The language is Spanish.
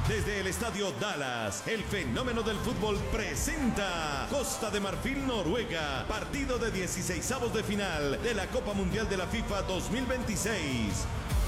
Desde el Estadio Dallas, el fenómeno del fútbol presenta Costa de Marfil, Noruega, partido de 16avos de final de la Copa Mundial de la FIFA 2026.